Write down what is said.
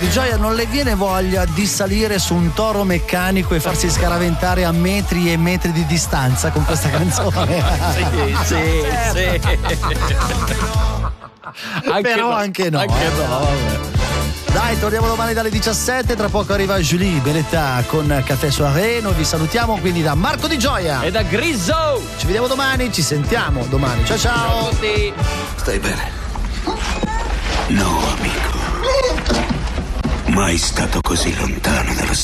Di Gioia, non le viene voglia di salire su un toro meccanico e farsi scaraventare a metri e metri di distanza con questa canzone? Sì. Però anche no. Vabbè. Dai, torniamo domani dalle 17, tra poco arriva Julie Belletta con Caffè Soirée. Noi vi salutiamo quindi da Marco Di Gioia e da Grizzo. Ci vediamo domani, ci sentiamo domani. Ciao. Ciao a tutti. Stai bene? No, amico. Mai stato così lontano dallo